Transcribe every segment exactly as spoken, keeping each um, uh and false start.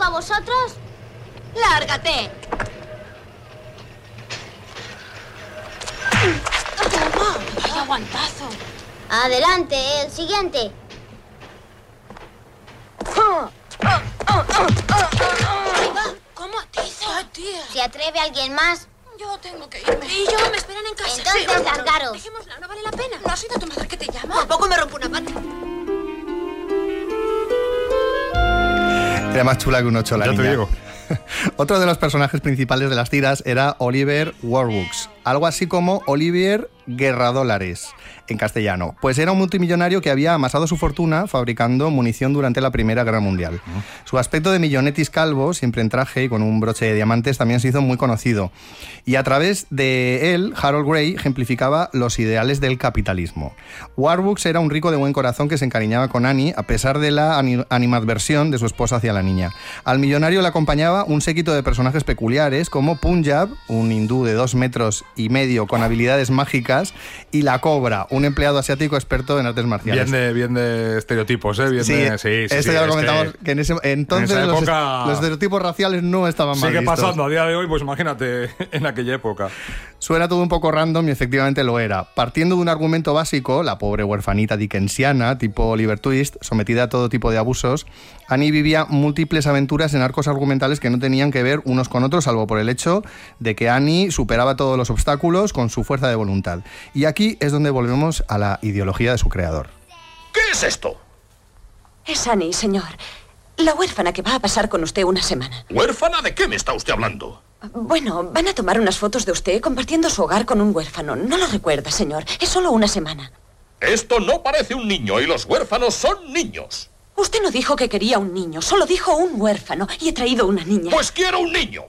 a vosotros? ¡Lárgate! ¡Toma! ¡Vaya aguantazo! Adelante, el siguiente. ¿Cómo atiza? ¡Ah, tía! ¿Se atreve alguien más? Yo tengo que irme. Y yo, me esperan en casa. Entonces, sí, largaros. Dejémosla, no vale la pena. ¿No ha sido tu madre que te llama? Por poco me rompo una pata. Era más chula que un ocho la Ya niña. te digo. Otro de los personajes principales de las tiras era Oliver Warbucks, algo así como Olivier Guerradólares en castellano, pues era un multimillonario que había amasado su fortuna fabricando munición durante la Primera Guerra Mundial. Su aspecto de millonetis calvo, siempre en traje y con un broche de diamantes, también se hizo muy conocido. Y a través de él, Harold Gray ejemplificaba los ideales del capitalismo. Warbucks era un rico de buen corazón que se encariñaba con Annie, a pesar de la animadversión de su esposa hacia la niña. Al millonario le acompañaba un séquito de personajes peculiares como Punjab, un hindú de dos metros y medio con habilidades mágicas, y la Cobra, un empleado asiático experto en artes marciales. Bien de, bien de estereotipos, ¿eh? Bien Sí, de, sí, sí, esto sí, ya lo es comentamos, que que en ese entonces en esa los, época los estereotipos raciales no estaban mal sigue vistos. pasando a día de hoy, pues imagínate en aquella época. Suena todo un poco random y efectivamente lo era. Partiendo de un argumento básico, la pobre huerfanita dickensiana, tipo Oliver Twist, sometida a todo tipo de abusos, Annie vivía múltiples aventuras en arcos argumentales que no tenían que ver unos con otros, salvo por el hecho de que Annie superaba todos los obstáculos con su fuerza de voluntad. Y aquí es donde volvemos a la ideología de su creador. ¿Qué es esto? Es Annie, señor. La huérfana que va a pasar con usted una semana. ¿Huérfana? ¿De qué me está usted hablando? Bueno, van a tomar unas fotos de usted compartiendo su hogar con un huérfano. No lo recuerda, señor. Es solo una semana. Esto no parece un niño y los huérfanos son niños. Usted no dijo que quería un niño, solo dijo un huérfano. Y he traído una niña. Pues quiero un niño.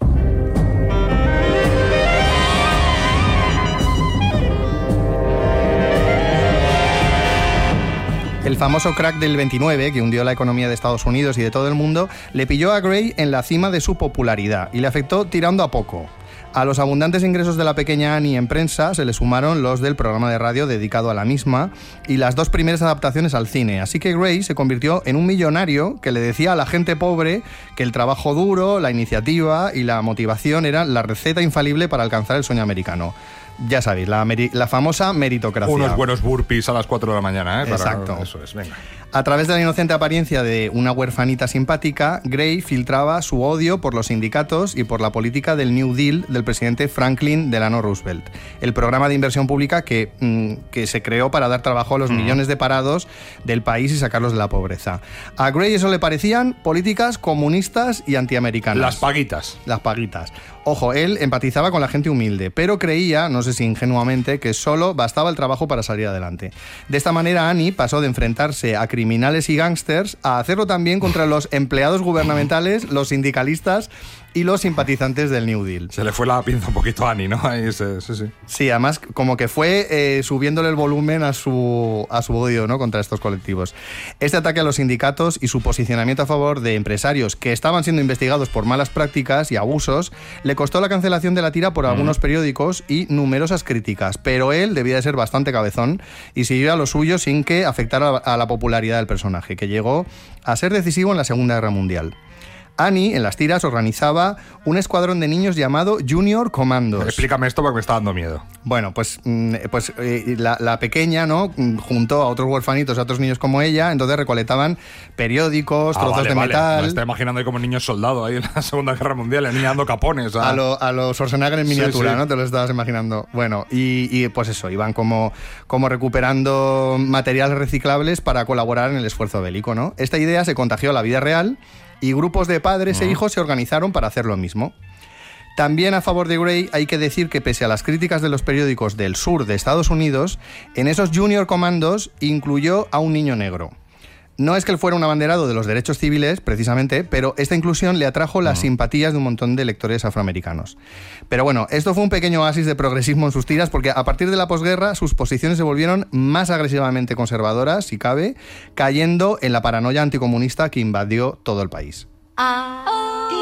El famoso crack del veintinueve, que hundió la economía de Estados Unidos y de todo el mundo, le pilló a Gray en la cima de su popularidad y le afectó tirando a poco. A los abundantes ingresos de la pequeña Annie en prensa se le sumaron los del programa de radio dedicado a la misma y las dos primeras adaptaciones al cine. Así que Gray se convirtió en un millonario que le decía a la gente pobre que el trabajo duro, la iniciativa y la motivación eran la receta infalible para alcanzar el sueño americano. Ya sabéis, la, la famosa meritocracia. Unos buenos burpees a las cuatro de la mañana, ¿eh? Para, Exacto. Eso es, venga. A través de la inocente apariencia de una huerfanita simpática, Gray filtraba su odio por los sindicatos y por la política del New Deal del presidente Franklin Delano Roosevelt, el programa de inversión pública que, mmm, que se creó para dar trabajo a los mm. millones de parados del país y sacarlos de la pobreza. A Gray eso le parecían políticas comunistas y antiamericanas. Las paguitas. Las paguitas. Ojo, él empatizaba con la gente humilde, pero creía, no sé si ingenuamente, que solo bastaba el trabajo para salir adelante. De esta manera, Annie pasó de enfrentarse a criminales y gángsters a hacerlo también contra los empleados gubernamentales, los sindicalistas y los simpatizantes del New Deal. Se le fue la pinza un poquito a Annie, ¿no? Ahí se, sí, sí. Sí, además como que fue eh, subiéndole el volumen a su, a su odio, ¿no?, contra estos colectivos. Este ataque a los sindicatos y su posicionamiento a favor de empresarios que estaban siendo investigados por malas prácticas y abusos le costó la cancelación de la tira por mm. algunos periódicos y numerosas críticas, pero él debía de ser bastante cabezón y siguió a lo suyo sin que afectara a la popularidad del personaje, que llegó a ser decisivo en la Segunda Guerra Mundial. Annie, en las tiras, organizaba un escuadrón de niños llamado Junior Commandos. Explícame esto porque me está dando miedo. Bueno, pues, pues eh, la, la pequeña, ¿no?, junto a otros huerfanitos, a otros niños como ella, entonces recolectaban periódicos, ah, trozos vale, de vale. metal. Me estoy imaginando ahí como niños soldados ahí en la Segunda Guerra Mundial, el niño dando capones. ¿Ah? A, lo, a los Schwarzenegger en miniatura, sí, sí. ¿no? Te lo estabas imaginando. Bueno, y, y pues eso, iban como, como recuperando materiales reciclables para colaborar en el esfuerzo bélico, ¿no? Esta idea se contagió a la vida real y grupos de padres uh-huh. e hijos se organizaron para hacer lo mismo. También a favor de Gray hay que decir que pese a las críticas de los periódicos del sur de Estados Unidos, en esos Junior Commandos incluyó a un niño negro. No es que él fuera un abanderado de los derechos civiles, precisamente, pero esta inclusión le atrajo las uh-huh. simpatías de un montón de lectores afroamericanos. Pero bueno, esto fue un pequeño oasis de progresismo en sus tiras, porque a partir de la posguerra sus posiciones se volvieron más agresivamente conservadoras, si cabe, cayendo en la paranoia anticomunista que invadió todo el país. A D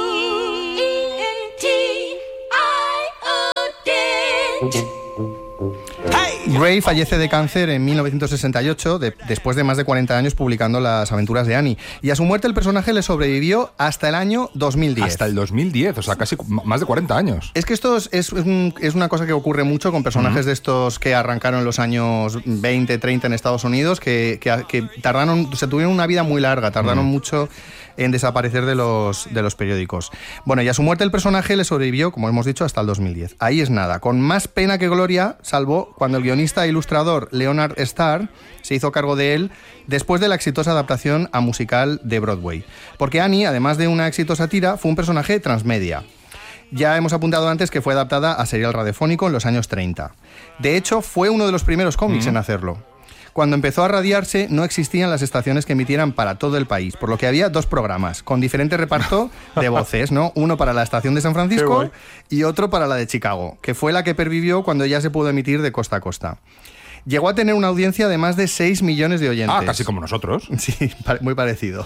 E N T I O D Gray fallece de cáncer en mil novecientos sesenta y ocho, de, después de más de cuarenta años publicando Las aventuras de Annie. Y a su muerte el personaje le sobrevivió hasta el año dos mil diez. Hasta el dos mil diez, o sea, casi más de cuarenta años. Es que esto es, es, un, es una cosa que ocurre mucho con personajes uh-huh. de estos que arrancaron en los años veinte, treinta en Estados Unidos, que, que, que tardaron, se tuvieron una vida muy larga, tardaron uh-huh. mucho en desaparecer de los, de los periódicos. Bueno, y a su muerte el personaje le sobrevivió, como hemos dicho, hasta el dos mil diez. Ahí es nada. Con más pena que gloria, salvo cuando el guionista e ilustrador Leonard Starr se hizo cargo de él después de la exitosa adaptación a musical de Broadway. Porque Annie, además de una exitosa tira, fue un personaje transmedia. Ya hemos apuntado antes que fue adaptada a serial radiofónico en los años treinta. De hecho, fue uno de los primeros cómics mm. en hacerlo. Cuando empezó a radiarse, no existían las estaciones que emitieran para todo el país, por lo que había dos programas, con diferente reparto de voces, ¿no? Uno para la estación de San Francisco y otro para la de Chicago, que fue la que pervivió cuando ya se pudo emitir de costa a costa. Llegó a tener una audiencia de más de seis millones de oyentes. Ah, casi como nosotros. Sí, muy parecido.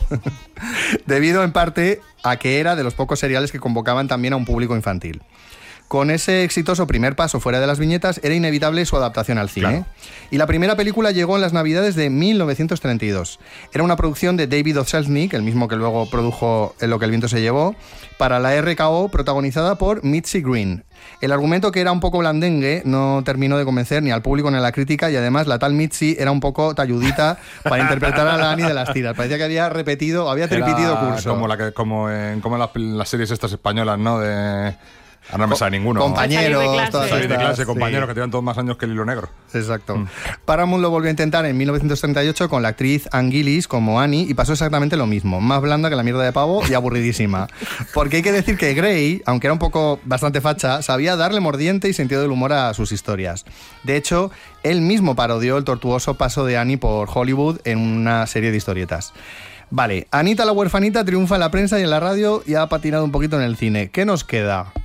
Debido en parte a que era de los pocos seriales que convocaban también a un público infantil. Con ese exitoso primer paso fuera de las viñetas, era inevitable su adaptación al cine. Claro. Y la primera película llegó en las Navidades de mil novecientos treinta y dos. Era una producción de David O. Selznick, el mismo que luego produjo Lo que el viento se llevó, para la R K O, protagonizada por Mitzi Green. El argumento, que era un poco blandengue, no terminó de convencer ni al público ni a la crítica, y además la tal Mitzi era un poco talludita para interpretar a la Annie de las tiras. Parecía que había repetido, había repetido curso. Como, la que, como en como las, las series estas españolas, ¿no? De... Ahora no me sale ninguno. Compañeros. Salir de clase, Salir de clase compañeros sí. que tienen todos más años que el hilo negro. Exacto. Mm. Paramount lo volvió a intentar en mil novecientos treinta y ocho con la actriz Ann Gillis como Annie, y pasó exactamente lo mismo. Más blanda que la mierda de pavo y aburridísima. Porque hay que decir que Gray, aunque era un poco bastante facha, sabía darle mordiente y sentido del humor a sus historias. De hecho, él mismo parodió el tortuoso paso de Annie por Hollywood en una serie de historietas. Vale, Anita la huerfanita triunfa en la prensa y en la radio y ha patinado un poquito en el cine. ¿Qué nos queda?